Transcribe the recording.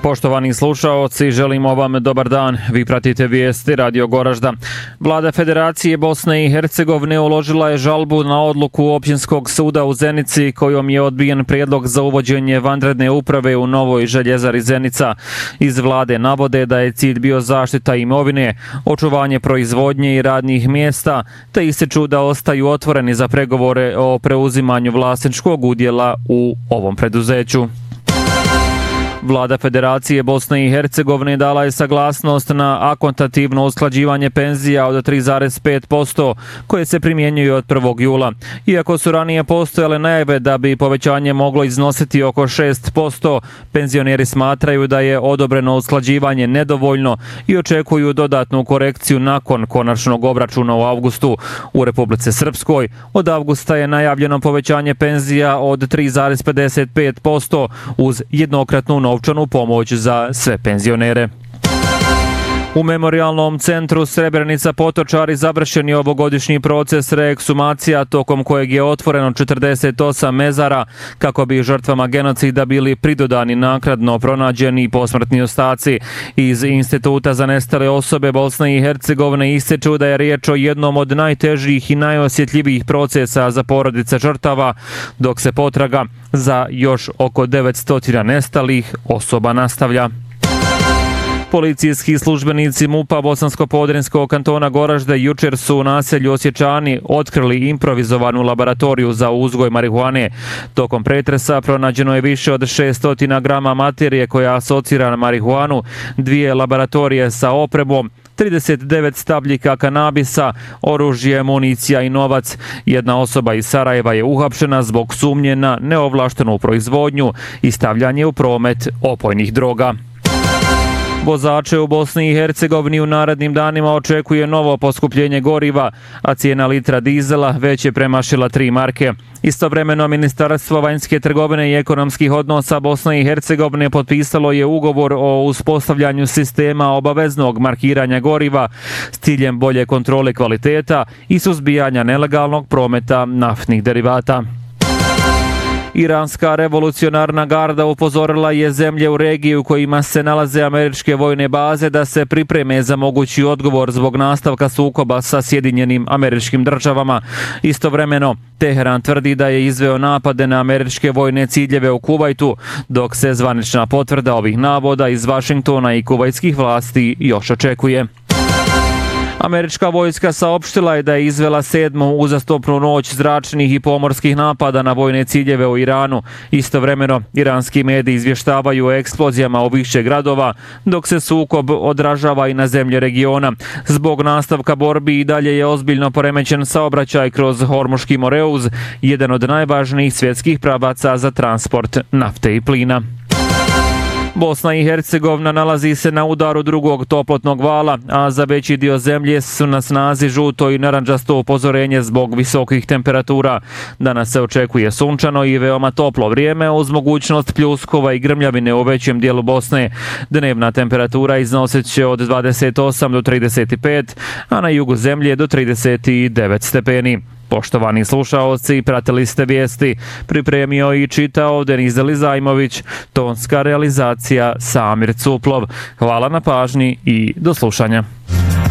Poštovani slušaoci, želimo vam dobar dan. Vi pratite vijesti Radio Goražda. Vlada Federacije Bosne i Hercegovine uložila je žalbu na odluku Općinskog suda u Zenici kojom je odbijen prijedlog za uvođenje vanredne uprave u novoj željezari Zenica. Iz vlade navode da je cilj bio zaštita imovine, očuvanje proizvodnje i radnih mjesta, te ističu da ostaju otvoreni za pregovore o preuzimanju vlasničkog udjela u ovom preduzeću. Vlada Federacije Bosne i Hercegovine dala je saglasnost na akontativno usklađivanje penzija od 3,5% koje se primjenjuju od 1. jula. Iako su ranije postojale najave da bi povećanje moglo iznositi oko 6%, penzioneri smatraju da je odobreno usklađivanje nedovoljno i očekuju dodatnu korekciju nakon konačnog obračuna u avgustu. U Republici Srpskoj od avgusta je najavljeno povećanje penzija od 3,55% uz jednokratnu novčanu pomoć za sve penzionere. U Memorijalnom centru Srebrenica Potočari završen je ovogodišnji proces reeksumacija tokom kojeg je otvoreno 48 mezara kako bi žrtvama genocida bili pridodani naknadno pronađeni posmrtni ostaci. Iz Instituta za nestale osobe Bosne i Hercegovine ističu da je riječ o jednom od najtežih i najosjetljivijih procesa za porodice žrtava, dok se potraga za još oko 900 nestalih osoba nastavlja. Policijski službenici MUP-a Bosansko-Podrinjskog kantona Goražde jučer su u naselju Osječani otkrili improvizovanu laboratoriju za uzgoj marihuane. Tokom pretresa pronađeno je više od 600 grama materije koja asocira na marihuanu, 2 laboratorije sa opremom, 39 stabljika kanabisa, oružje, municija i novac. Jedna osoba iz Sarajeva je uhapšena zbog sumnje na neovlaštenu proizvodnju i stavljanje u promet opojnih droga. Vozače u Bosni i Hercegovini u narednim danima očekuje novo poskupljenje goriva, a cijena litra dizela već je premašila 3 marke. Istovremeno, Ministarstvo vanjske trgovine i ekonomskih odnosa Bosne i Hercegovine potpisalo je ugovor o uspostavljanju sistema obaveznog markiranja goriva s ciljem bolje kontrole kvaliteta i suzbijanja nelegalnog prometa naftnih derivata. Iranska revolucionarna garda upozorila je zemlje u regiji u kojima se nalaze američke vojne baze da se pripreme za mogući odgovor zbog nastavka sukoba sa Sjedinjenim Američkim Državama. Istovremeno, Teheran tvrdi da je izveo napade na američke vojne ciljeve u Kuvajtu, dok se zvanična potvrda ovih navoda iz Vašingtona i kuvajtskih vlasti još očekuje. Američka vojska saopštila je da je izvela 7. uzastopnu noć zračnih i pomorskih napada na vojne ciljeve u Iranu. Istovremeno, iranski mediji izvještavaju o eksplozijama u više gradova, dok se sukob odražava i na zemlje regiona. Zbog nastavka borbi i dalje je ozbiljno poremećen saobraćaj kroz Hormuški Moreuz, jedan od najvažnijih svjetskih pravaca za transport nafte i plina. Bosna i Hercegovina nalazi se na udaru drugog toplotnog vala, a za veći dio zemlje su na snazi žuto i narandžasto upozorenje zbog visokih temperatura. Danas se očekuje sunčano i veoma toplo vrijeme uz mogućnost pljuskova i grmljavine u većem dijelu Bosne. Dnevna temperatura iznosit će od 28 do 35, a na jugu zemlje do 39 stepeni. Poštovani slušaoci, pratili ste vijesti. Pripremio i čitao Deniz Elizajmović, tonska realizacija Samir Cuplov. Hvala na pažnji i do slušanja.